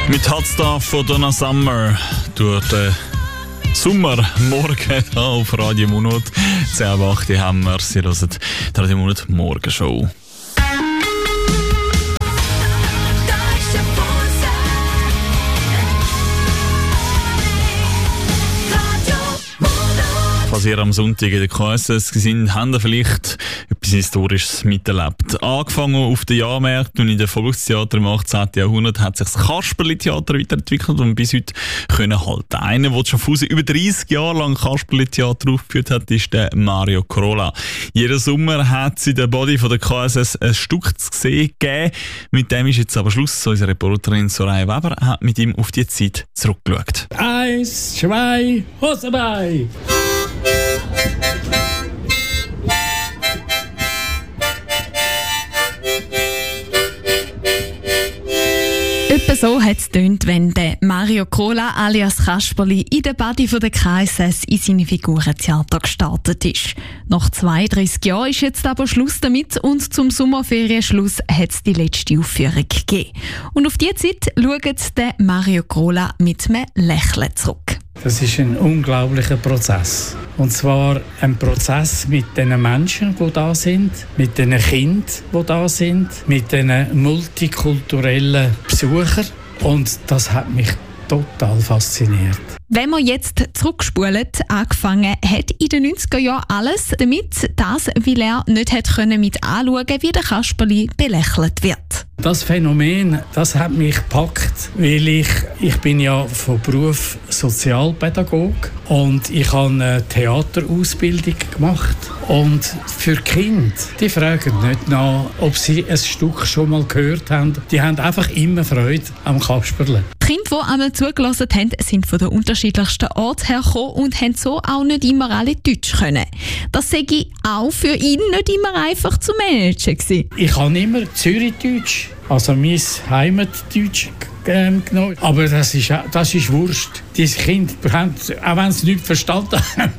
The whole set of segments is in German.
Mit Hot Stuff von Donna Summer durch den Sommermorgen hier auf Radio Monat. 10:08 haben wir. Sie hören die Radio Monat Morgenshow. Falls ihr am Sonntag in der KSS sind, habt ihr vielleicht etwas Historisches miterlebt. Angefangen auf den Jahrmärkten und in den Volkstheater im 18. Jahrhundert hat sich das Kasperli-Theater weiterentwickelt und bis heute können halten. Einer, der Schaffhausen über 30 Jahre lang Kasperli-Theater aufgeführt hat, ist der Mario Carola. Jeden Sommer hat es in der Body von der KSS ein Stück zu sehen gegeben. Mit dem ist jetzt aber Schluss. Unsere Reporterin Soraya Weber hat mit ihm auf die Zeit zurückgeschaut. 1, 2, Hosenbein! Etwa so hat es getönt, wenn der Mario Carola alias Kasperli in der Body von der KSS in seine Figurentheater gestartet ist. Nach 32 Jahren ist jetzt aber Schluss damit und zum Sommerferienschluss hat es die letzte Aufführung gegeben. Und auf diese Zeit schaut der Mario Carola mit einem Lächeln zurück. Das ist ein unglaublicher Prozess. Und zwar ein Prozess mit den Menschen, die da sind, mit den Kindern, die da sind, mit den multikulturellen Besuchern. Und das hat mich total fasziniert. Wenn man jetzt zurückspult, angefangen hat in den 90er Jahren alles damit, dass, weil er nicht hat können mit anschauen, wie der Kasperli belächelt wird. Das Phänomen, das hat mich gepackt, weil ich bin ja von Beruf Sozialpädagoge und ich habe eine Theaterausbildung gemacht. Und für Kinder, die fragen nicht nach, ob sie ein Stück schon mal gehört haben. Die haben einfach immer Freude am Kasperle. Die Kinder, die einmal zugelassen haben, sind von den unterschiedlichsten Orten hergekommen und haben so auch nicht immer alle Deutsch können. Das sei auch für ihn nicht immer einfach zu managen gewesen. Ich habe immer Zürichdeutsch, also mein Heimatdeutsch genommen. Aber das ist Wurst. Diese Kinder haben, auch wenn sie nichts verstanden haben,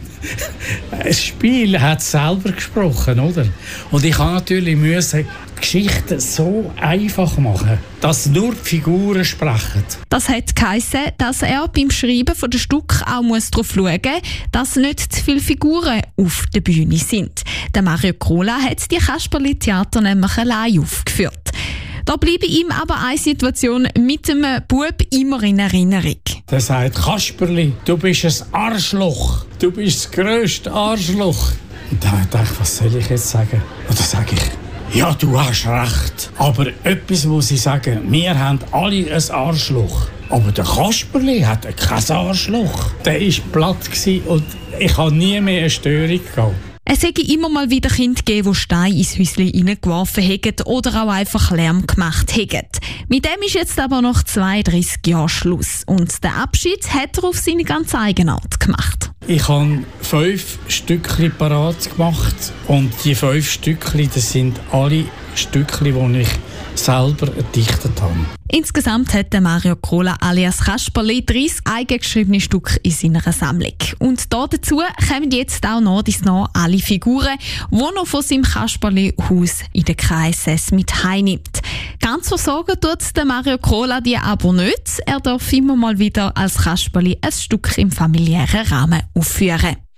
das Spiel hat selber gesprochen, oder? Und ich habe natürlich Geschichten so einfach machen, dass nur die Figuren sprechen. Das hat geheissen, dass er beim Schreiben von den Stück auch darauf schauen muss, dass nicht zu viele Figuren auf der Bühne sind. Der Mario Carola hat die Kasperli-Theater nämlich allein aufgeführt. Da bleibe ihm aber eine Situation mit dem Bub immer in Erinnerung. Der sagt, Kasperli, du bist ein Arschloch. Du bist das grösste Arschloch. Und dann dachte ich, was soll ich jetzt sagen? Und dann sage ich, ja, du hast recht. Aber etwas muss ich sagen, wir haben alle ein Arschloch. Aber der Kasperli hat kein Arschloch. Der war platt und ich habe nie mehr eine Störung gehabt. Es hätte immer mal wieder Kinder gegeben, die Steine ins Häuschen hineingeworfen hätten oder auch einfach Lärm gemacht hätten. Mit dem ist jetzt aber nach 32 Jahren Schluss. Und den Abschied hat er auf seine ganz eigene Art gemacht. Ich habe 5 Stückchen parat gemacht. Und die 5 Stückchen, das sind alle Stückchen, die ich selber erdichtet habe. Insgesamt hat der Mario Carola alias Kasperli 30 eigengeschriebene Stücke in seiner Sammlung. Und dazu kommen jetzt auch noch alle Figuren, die noch von seinem Kasperli-Haus in der KSS mit heimnimmt. Ganz versorgen tut der Mario Carola die aber nicht. Er darf immer mal wieder als Kasperli ein Stück im familiären Rahmen aufführen.